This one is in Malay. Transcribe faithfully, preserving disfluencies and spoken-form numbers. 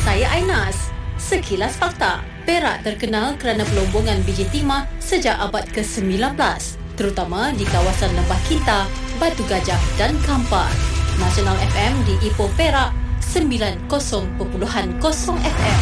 saya Ainas. Sekilas fakta. Perak terkenal kerana pelombongan biji timah sejak abad ke sembilan belas, terutama di kawasan Lembah Kinta, Batu Gajah dan Kampar. Nasional F M di Ipoh Perak sembilan puluh kosong F M.